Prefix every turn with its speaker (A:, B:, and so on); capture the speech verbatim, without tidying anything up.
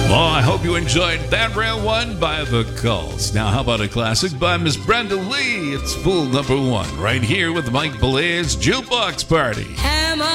A: Well, I hope you enjoyed That Rare One by The Cults. Now, how about a classic by Miss Brenda Lee? It's full number one right here with Mike Belair's Jukebox Party.
B: Am I